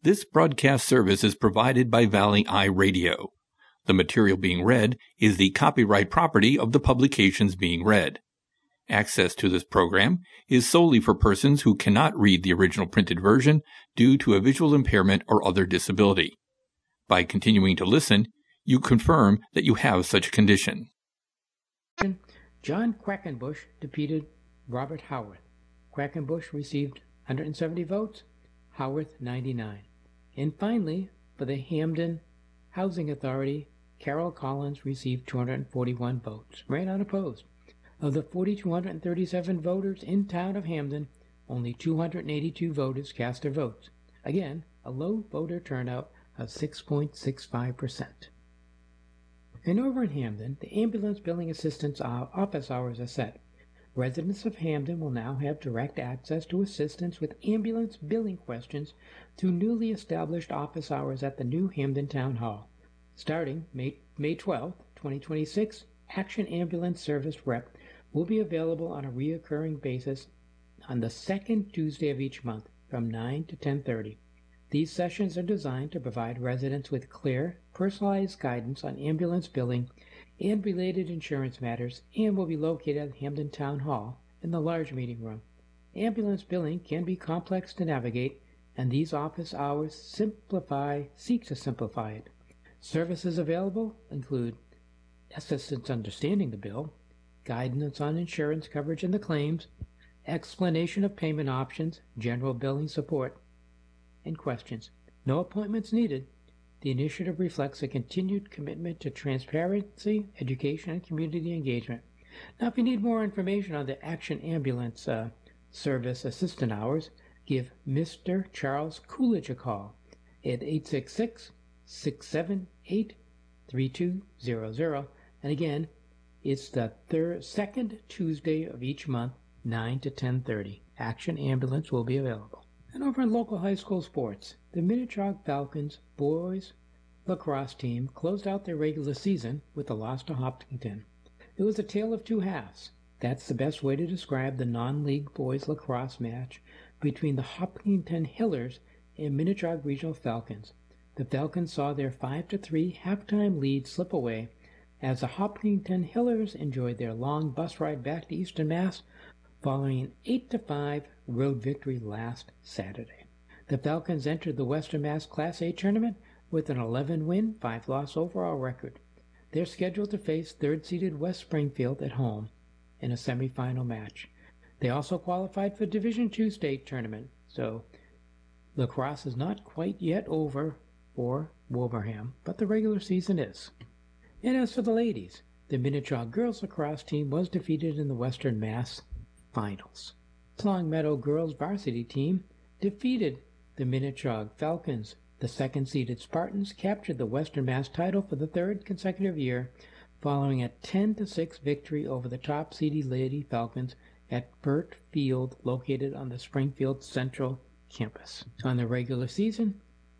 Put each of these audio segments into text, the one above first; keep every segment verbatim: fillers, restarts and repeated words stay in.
This broadcast service is provided by Valley Eye Radio. The material being read is the copyright property of the publications being read. Access to this program is solely for persons who cannot read the original printed version due to a visual impairment or other disability. By continuing to listen, you confirm that you have such a condition. John Quackenbush defeated Robert Howarth. Quackenbush received one hundred seventy votes, Howarth ninety-nine. And finally, for the Hamden Housing Authority, Carol Collins received two hundred forty-one votes, ran unopposed. Of the four thousand two hundred thirty-seven voters in town of Hamden, only two hundred eighty-two voters cast their votes. Again, a low voter turnout of six point six five percent. And over in Hamden, the ambulance billing assistance office hours are set. Residents of Hamden will now have direct access to assistance with ambulance billing questions through newly established office hours at the new Hamden Town Hall. Starting May, May twelfth, twenty twenty-six, Action Ambulance Service Rep will be available on a reoccurring basis on the second Tuesday of each month from nine to ten thirty. These sessions are designed to provide residents with clear, personalized guidance on ambulance billing and related insurance matters, and will be located at Hamden Town Hall in the large meeting room. Ambulance billing can be complex to navigate, and these office hours simplify, seek to simplify it. Services available include assistance understanding the bill, guidance on insurance coverage and the claims, explanation of payment options, general billing support, and questions. No appointments needed. The initiative reflects a continued commitment to transparency, education, and community engagement. Now, if you need more information on the Action Ambulance uh, Service Assistant Hours, give Mister Charles Coolidge a call at eight six six, six seven eight, three two zero zero. And again, it's the third, second Tuesday of each month, nine to ten thirty. Action Ambulance will be available. And over in local high school sports, the Minnetrog Falcons boys lacrosse team closed out their regular season with a loss to Hopkinton. It was a tale of two halves. That's the best way to describe the non-league boys lacrosse match between the Hopkinton Hillers and Minnetrog Regional Falcons. The Falcons saw their five to three halftime lead slip away as the Hopkinton Hillers enjoyed their long bus ride back to Eastern Mass following an eight to five road victory last Saturday. The Falcons entered the Western Mass Class A tournament with an eleven win, five loss overall record. They're scheduled to face third-seeded West Springfield at home in a semifinal match. They also qualified for Division two state tournament, so lacrosse is not quite yet over for Wilbraham, but the regular season is. And as for the ladies, the Minnetrog girls lacrosse team was defeated in the Western Mass Finals. Long Meadow girls varsity team defeated the Minnetrog Falcons. The second-seeded Spartans captured the Western Mass title for the third consecutive year, following a ten to six victory over the top-seeded Lady Falcons at Burt Field, located on the Springfield Central campus. On the regular season,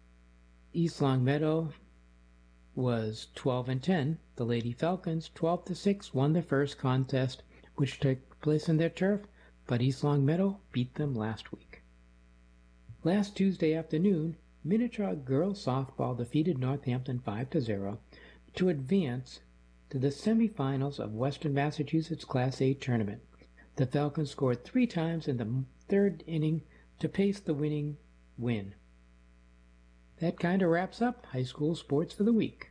East Long Meadow was twelve and ten. The Lady Falcons, twelve to six, won their first contest, which took place in their turf, but East Long Meadow beat them last week. Last Tuesday afternoon, Minnetrog girls softball defeated Northampton five to zero to advance to the semifinals of Western Massachusetts Class A tournament. The Falcons scored three times in the third inning to pace the winning win. That kind of wraps up high school sports for the week.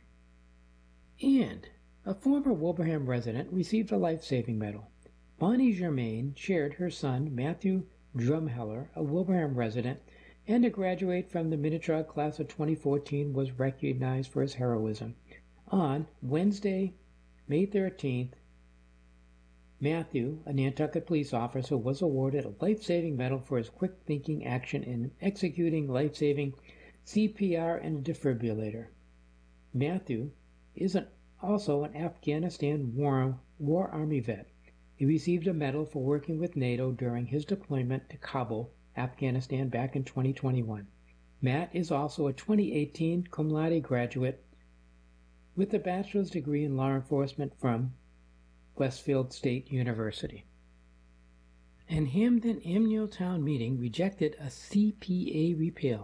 And a former Wilbraham resident received a life-saving medal. Bonnie Germain shared her son, Matthew Drumheller, a Wilbraham resident and a graduate from the Minnetrog class of twenty fourteen, was recognized for his heroism. On Wednesday, May thirteenth, Matthew, a Nantucket police officer, was awarded a life-saving medal for his quick-thinking action in executing life-saving C P R and a defibrillator. Matthew is an, also an Afghanistan War, War Army vet. He received a medal for working with NATO during his deployment to Kabul, Afghanistan, back in twenty twenty-one. Matt is also a twenty eighteen cum laude graduate with a bachelor's degree in law enforcement from Westfield State University. An Hamden Amniotown meeting rejected a C P A repeal.